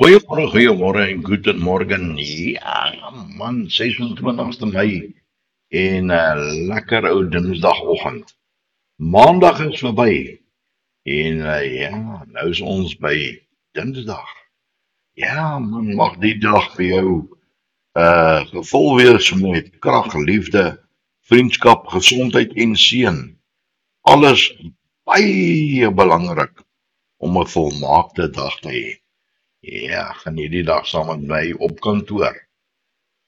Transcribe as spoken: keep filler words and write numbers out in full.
Goeiemôre, goeiemôre en goeiemorgen. Ja, man, ses en twintigste Mei en 'n uh, lekker ou Dinsdagoggend. Maandag is verby en uh, ja, nou is ons by Dinsdag. Ja, man, mag die dag vir jou uh gevul wees met krag, liefde, vriendskap, gesondheid en seën. Alles baie belangrik om 'n volmaakte dag te hê. Ja, gaan hierdie dag saam met my op kantoor.